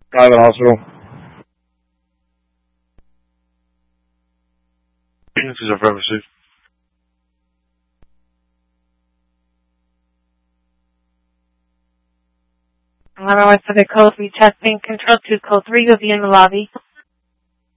Private hospital. Agencies are received. Alright, for the code retesting, control 2, code 3 will be in the lobby.